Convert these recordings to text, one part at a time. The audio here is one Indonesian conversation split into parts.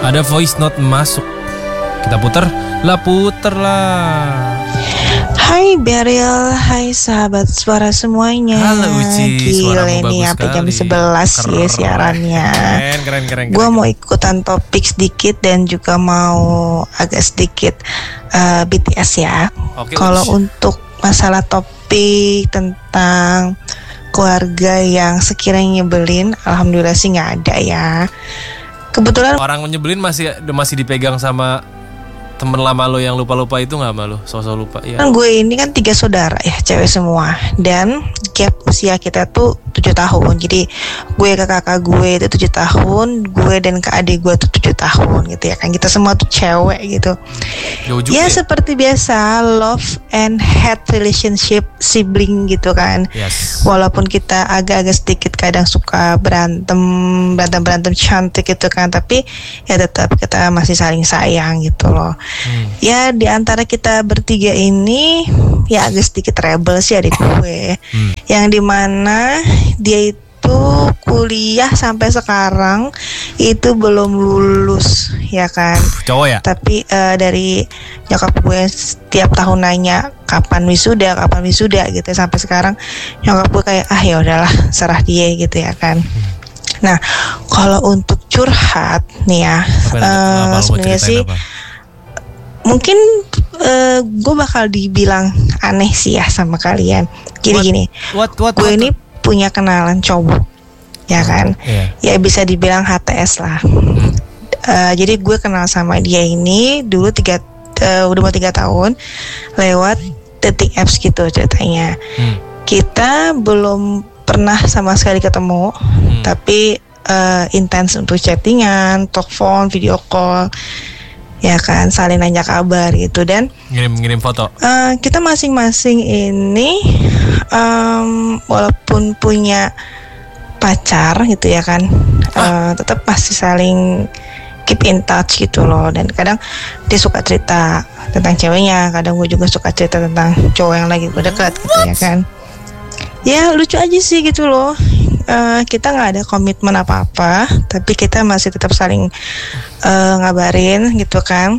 Ada voice note masuk. Kita puter lah. Hai Beryl, hai sahabat suara semuanya. Halo Uci, gile nih sampai jam 11 ya siarannya. Keren. Gue mau ikutan topik sedikit dan juga mau agak sedikit BTS ya. Kalau untuk masalah topik tentang keluarga yang sekiranya nyebelin, alhamdulillah sih nggak ada ya. Kebetulan orang nyebelin masih dipegang sama temen lama lo yang lupa-lupa itu nggak malu, sosok lupa ya. Gue ini kan 3 saudara ya, cewek semua. Dan gap usia kita tuh 7 tahun. Jadi gue ke kakak gue itu 7 tahun, gue dan ke adik gue tuh 7 tahun gitu ya kan. Kita semua tuh cewek gitu. Ya seperti biasa, love and hate relationship sibling gitu kan. Yes. Walaupun kita agak-agak sedikit kadang suka berantem cantik gitu kan, tapi ya tetap kita masih saling sayang gitu loh. Ya di antara kita bertiga ini ya agak sedikit rebel sih adik gue, yang dimana dia itu kuliah sampai sekarang itu belum lulus ya kan. Cowok ya? Tapi dari nyokap gue setiap tahun nanya kapan wisuda gitu, sampai sekarang nyokap gue kayak ya udahlah serah dia gitu ya kan. Nah kalau untuk curhat nih ya, sebenarnya sih mungkin gue bakal dibilang aneh sih ya sama kalian. Gini, gue ini punya kenalan cowok, ya kan? Ya bisa dibilang HTS lah. Jadi gue kenal sama dia ini dulu udah mau 3 tahun lewat dating apps gitu ceritanya. Kita belum pernah sama sekali ketemu, tapi intens untuk chattingan, telepon, video call. Ya kan, saling nanya kabar gitu dan ngirim foto. Kita masing-masing ini walaupun punya pacar gitu ya kan, tetap masih saling keep in touch gitu loh. Dan kadang dia suka cerita tentang ceweknya, kadang gue juga suka cerita tentang cowok yang lagi gue dekat gitu ya kan. Ya lucu aja sih gitu loh. Kita nggak ada komitmen apa-apa, tapi kita masih tetap saling ngabarin gitu kan,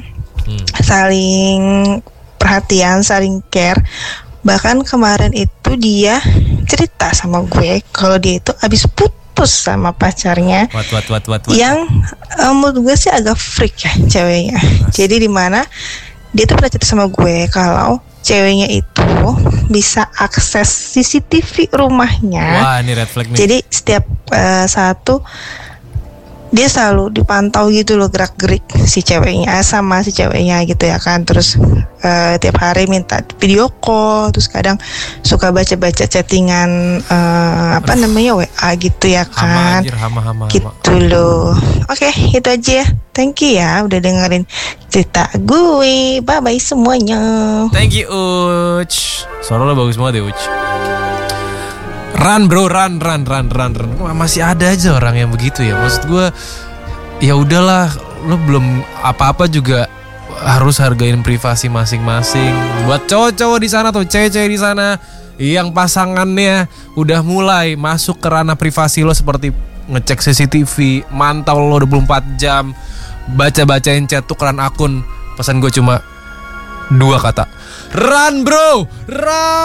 saling perhatian, saling care. Bahkan kemarin itu dia cerita sama gue kalau dia itu abis putus sama pacarnya. Yang menurut gue sih agak freak ya ceweknya. Jadi dimana dia tuh pernah cerita sama gue kalau ceweknya itu bisa akses CCTV rumahnya. Wah, ini red flag nih. Jadi setiap saat tuh dia selalu dipantau gitu loh gerak-gerik si ceweknya sama si ceweknya gitu ya kan. Terus tiap hari minta video call, terus kadang suka baca-baca chattingan WA gitu ya kan. Hama. Gitu loh. Oke, itu aja ya. Thank you ya udah dengerin cerita gue. Bye-bye semuanya. Thank you Uch. Suara lo bagus banget ya Uch. Run bro, run. Masih ada aja orang yang begitu ya. Maksud gue, ya udahlah, lo belum apa-apa juga harus hargain privasi masing-masing. Buat cowok-cowok di sana atau cewek-cewek di sana yang pasangannya udah mulai masuk ke ranah privasi lo, seperti ngecek CCTV, mantau lo 24 jam, baca-bacain chat, tukeran akun. Pesan gue cuma 2 kata. Run bro, run.